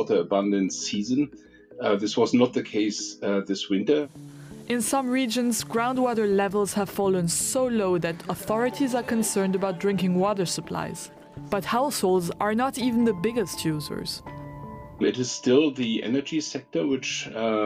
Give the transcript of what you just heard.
water abundant season. This was not the case this winter. In some regions, groundwater levels have fallen so low that authorities are concerned about drinking water supplies. But households are not even the biggest users. It is still the energy sector which